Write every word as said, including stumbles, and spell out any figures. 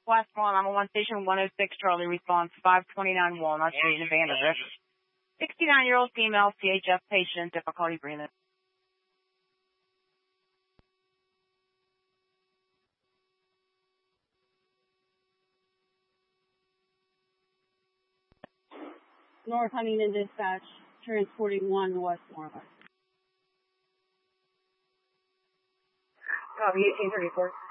Westmoreland, I'm on one station one oh six Charlie, response five twenty-nine Walnut Street in Vanderbilt. sixty-nine-year-old female C H F patient, difficulty breathing. North Huntington Dispatch, transporting one Westmoreland. Copy eighteen thirty-four.